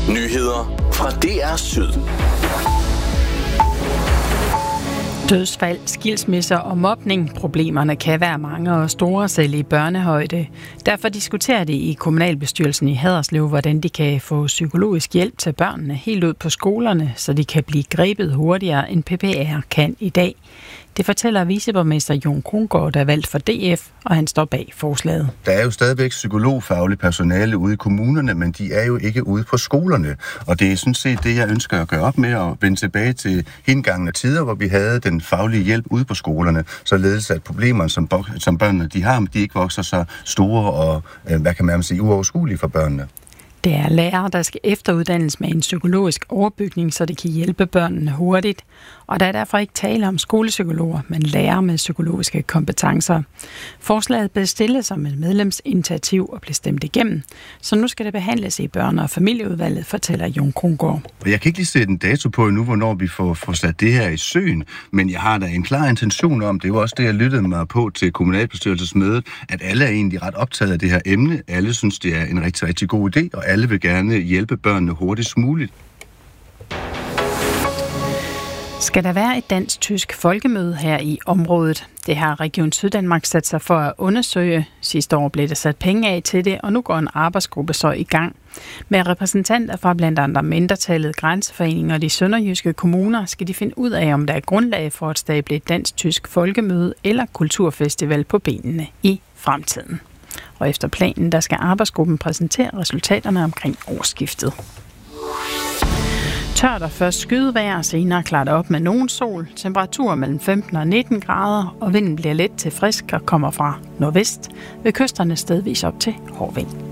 Nyheder fra DR Syd. Dødsfald, skilsmisser og mobning. Problemerne kan være mange og store, selv i børnehøjde. Derfor diskuterer de i kommunalbestyrelsen i Haderslev, hvordan de kan få psykologisk hjælp til børnene helt ud på skolerne, så de kan blive grebet hurtigere, end PPR kan i dag. Det fortæller viceborgmester Jon Krongård, der er valgt for DF, og han står bag forslaget. Der er jo stadigvæk psykologfagligt personale ude i kommunerne, men de er jo ikke ude på skolerne. Og det er sådan set det, jeg ønsker at gøre op med, og vende tilbage til hengangende tider, hvor vi havde den faglige hjælp ude på skolerne, således at problemerne, som børnene de har, de ikke vokser så store og, uoverskuelige for børnene. Det er lærere, der skal efteruddannes med en psykologisk overbygning, så det kan hjælpe børnene hurtigt. Og der er derfor ikke tale om skolepsykologer, men lærere med psykologiske kompetencer. Forslaget blev stillet som et medlemsinitiativ og blev stemt igennem. Så nu skal det behandles i børne- og familieudvalget, fortæller Jon Krongård. Jeg kan ikke lige sætte en dato på endnu, hvornår vi får sat det her i søen, men jeg har da en klar intention om, det er jo også det, jeg lyttede mig på til kommunalbestyrelsesmødet, at alle er egentlig ret optaget af det her emne. Alle synes, det er en rigtig, rigtig god idé, og alle vil gerne hjælpe børnene hurtigst muligt. Skal der være et dansk-tysk folkemøde her i området? Det har Region Syddanmark sat sig for at undersøge. Sidste år blev der sat penge af til det, og nu går en arbejdsgruppe så i gang. Med repræsentanter fra blandt andet mindretallet, grænseforeninger og de sønderjyske kommuner skal de finde ud af, om der er grundlag for at stable et dansk-tysk folkemøde eller kulturfestival på benene i fremtiden. Og efter planen, der skal arbejdsgruppen præsentere resultaterne omkring årsskiftet. Tørt og først skydevejr, senere klart op med nogen sol, temperaturer mellem 15 og 19 grader, og vinden bliver let til frisk og kommer fra nordvest, ved kysterne stedvis op til hård vind.